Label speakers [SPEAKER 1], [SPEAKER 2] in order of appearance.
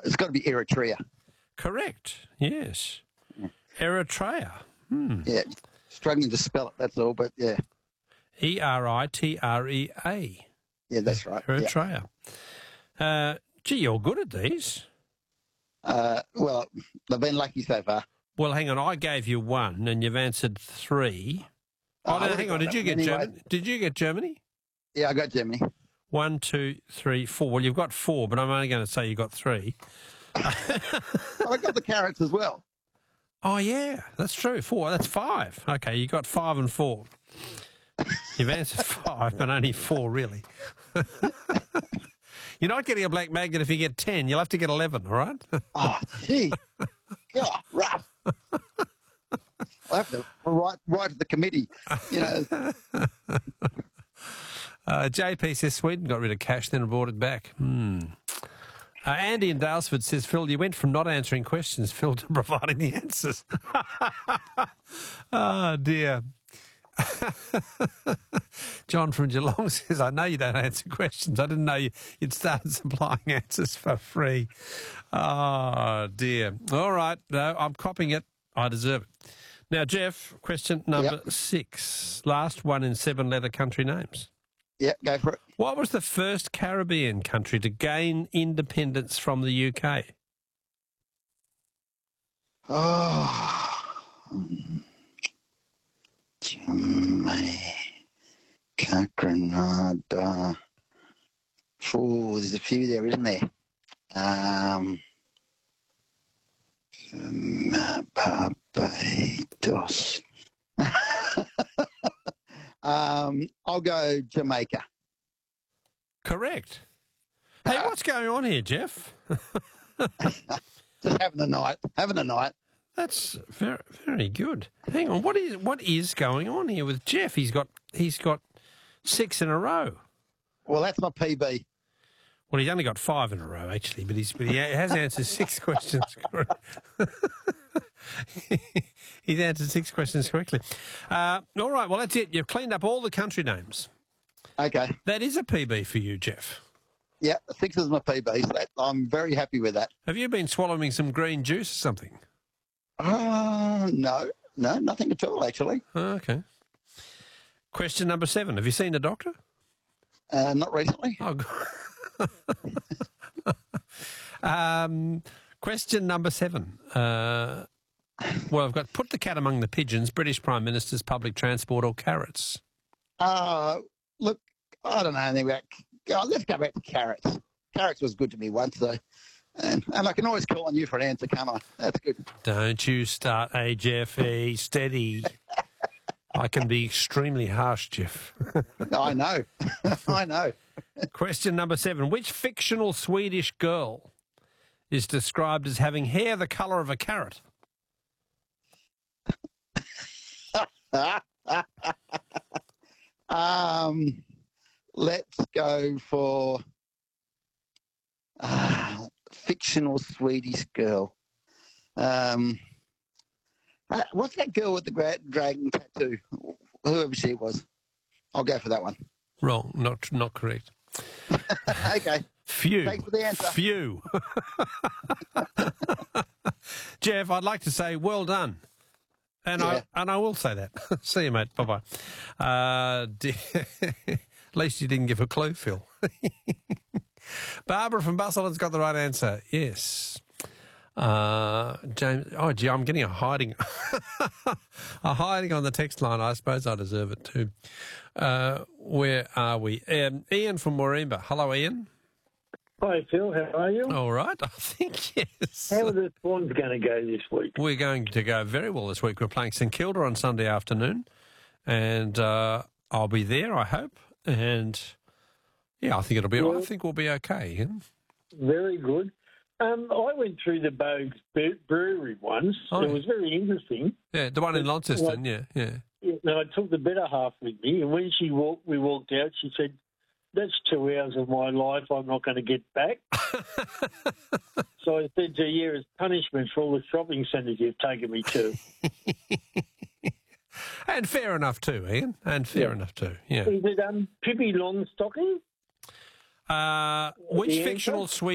[SPEAKER 1] it's got to be Eritrea.
[SPEAKER 2] Correct. Yes. Eritrea.
[SPEAKER 1] Yeah, struggling to spell it, that's all, but yeah.
[SPEAKER 2] Eritrea.
[SPEAKER 1] Yeah, that's right.
[SPEAKER 2] Eritrea. Gee, you're good at these.
[SPEAKER 1] Well, they've been lucky so far.
[SPEAKER 2] Well, hang on. I gave you one, and you've answered three. Oh, no, hang on. Did you get Germany? Did you get Germany?
[SPEAKER 1] Yeah, I got Germany.
[SPEAKER 2] 1, 2, 3, 4. Well, you've got 4, but I'm only going to say you got 3.
[SPEAKER 1] I got the carrots as well.
[SPEAKER 2] Oh, yeah, that's true. 4. That's 5. Okay, you got 5 and 4. You've answered 5, but only 4, really. You're not getting a black magnet if you get 10. You'll have to get 11, all right?
[SPEAKER 1] Oh, gee. God, rough. I'll have to write to the committee, you know.
[SPEAKER 2] JP says Sweden got rid of cash, then brought it back. Andy in Dalesford says, Phil, you went from not answering questions, Phil, to providing the answers. Oh, dear. John from Geelong says, I know you don't answer questions. I didn't know you'd started supplying answers for free. Oh, dear. All right. No, I'm copying it. I deserve it. Now, Jeff, question number 6. Last one in 7-letter country names.
[SPEAKER 1] Yeah, go for it.
[SPEAKER 2] What was the first Caribbean country to gain independence from the UK?
[SPEAKER 1] Oh, Jamaica, Grenada. Oh, there's a few there, isn't there? Barbados. I'll go Jamaica.
[SPEAKER 2] Correct. Hey, what's going on here, Jeff?
[SPEAKER 1] Just having a night.
[SPEAKER 2] That's very, very good. Hang on, what is going on here with Jeff? He's got 6 in a row.
[SPEAKER 1] Well, that's my PB.
[SPEAKER 2] Well, he's only got 5 in a row, actually, but he has answered 6 questions correctly. He's answered 6 questions correctly. All right, well, that's it. You've cleaned up all the country names.
[SPEAKER 1] Okay.
[SPEAKER 2] That is a PB for you, Jeff.
[SPEAKER 1] Yeah, 6 is my PB, so I'm very happy with that.
[SPEAKER 2] Have you been swallowing some green juice or something?
[SPEAKER 1] No, nothing at all, actually.
[SPEAKER 2] Okay. Question number 7. Have you seen the doctor?
[SPEAKER 1] Not recently.
[SPEAKER 2] Oh, question number 7. Well, I've got put the cat among the pigeons, British Prime Minister's public transport or carrots.
[SPEAKER 1] Look, I don't know anything about... let's go back to carrots. Carrots was good to me once, so... And I can always call on you for an answer, can't I? That's good.
[SPEAKER 2] Don't you start, Jeffy. Steady. I can be extremely harsh, Jeff.
[SPEAKER 1] I know. I know.
[SPEAKER 2] Question number 7. Which fictional Swedish girl is described as having hair the colour of a carrot?
[SPEAKER 1] Let's go for fictional Swedish girl. What's that girl with the dragon tattoo? Whoever she was. I'll go for that one.
[SPEAKER 2] Wrong. Not correct.
[SPEAKER 1] Okay.
[SPEAKER 2] Few.
[SPEAKER 1] Thanks for the answer.
[SPEAKER 2] Few. Jeff, I'd like to say well done. And I will say that. See you, mate. Bye-bye. At least you didn't give a clue, Phil. Barbara from Busselton's got the right answer. Yes. James. Oh, gee, I'm getting a hiding. A hiding on the text line. I suppose I deserve it too. Where are we? Ian from Moreemba. Hello, Ian.
[SPEAKER 3] Hi, Phil. How are you?
[SPEAKER 2] All right. I think yes.
[SPEAKER 3] How are the Swans going to go this week?
[SPEAKER 2] We're going to go very well this week. We're playing St Kilda on Sunday afternoon, and I'll be there, I hope. And yeah, I think it'll be. I think we'll be okay. Ian.
[SPEAKER 3] Very good. I went through the Bogues Brewery once.
[SPEAKER 2] Oh,
[SPEAKER 3] it was very interesting.
[SPEAKER 2] Yeah, the one in Launceston. Yeah.
[SPEAKER 3] No, I took the better half with me, and when we walked out, she said, "That's 2 hours of my life I'm not going to get back." So I said to her, as punishment for all the shopping centres you've taken me to.
[SPEAKER 2] And fair enough too, Ian. And fair enough too, yeah.
[SPEAKER 3] Is it Pippi Longstocking?
[SPEAKER 2] Which fictional Swedish